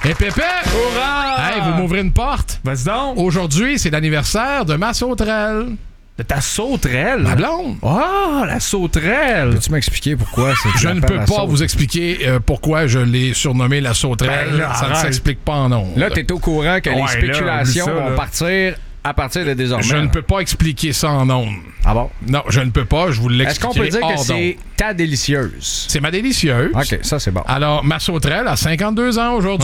Et Pépé! Hurrah! Hey, vous m'ouvrez une porte? Vas-y donc! Aujourd'hui, c'est l'anniversaire de ma sauterelle. De ta sauterelle? Ma blonde. Ah, la sauterelle! Peux-tu m'expliquer pourquoi Je ne peux pas vous expliquer pourquoi je l'ai surnommée la sauterelle. Ben là, ça ne arrête. s'explique pas en nom. Là, t'es au courant que les Ouais, spéculations là, oublie ça, vont là. partir à partir de désormais. Je ne peux pas expliquer ça en ondes. Ah bon? Non, je ne peux pas. Je vous Est-ce qu'on peut l'expliquerai dire que hors c'est d'ondes. ta délicieuse? C'est ma délicieuse. OK, ça, c'est bon. Alors, ma sauterelle a 52 ans aujourd'hui.